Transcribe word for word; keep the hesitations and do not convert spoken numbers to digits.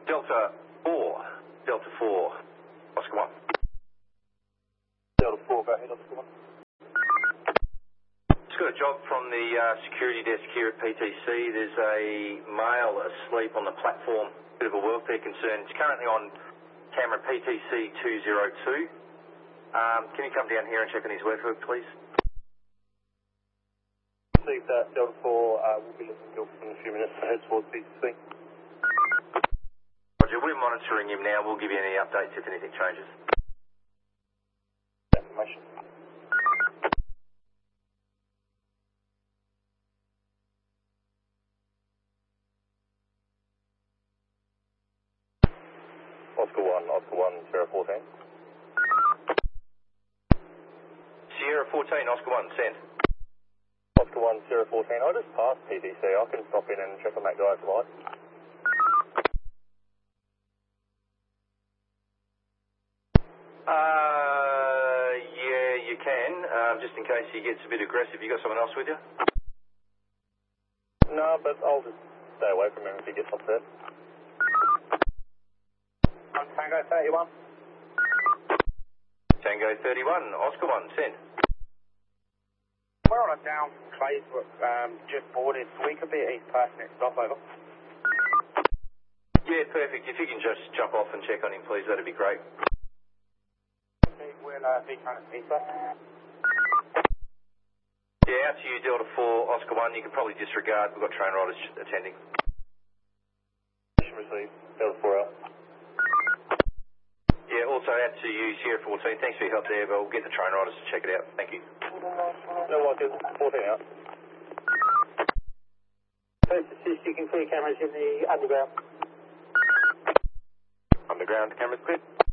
Delta four. Delta four. Oscar one. Delta four, go ahead, Oscar one. Just got a job from the uh, security desk here at P T C. There's a male asleep on the platform. Bit of a welfare concern. It's currently on camera P T C two zero two. Um, can you come down here and check on his workbook, please? Leave that, Delta four, uh, we'll be looking for in a few minutes to head towards P T C. Roger, we're monitoring him now. We'll give you any updates if anything changes. Information. Oscar one, Oscar one, Sierra fourteen. Sierra fourteen, Oscar one, send. Oscar one, Sierra fourteen. I just passed P T C. I can stop in and check on that guy if you like. Uh, yeah, you can. Um, just in case he gets a bit aggressive. You got someone else with you? No, but I'll just stay away from him if he gets upset. Tango thirty-one. Tango thirty-one, Oscar one, send. We're on a down Claysbrook, um, just boarded. We could be at East Perth next stop, over. Yeah, perfect. If you can just jump off and check on him, please, that'd be great. We'll uh, be trying to East Perth. Yeah, out to you, Delta four, Oscar one. You can probably disregard. We've got train riders attending. Mission received. Delta four out. Yeah, also out to you, Sierra fourteen. Thanks for your help there, but we'll get the train riders to check it out. Thank you. No worries, fourteen out. First assist, you can clear cameras in the underground. Underground cameras clear.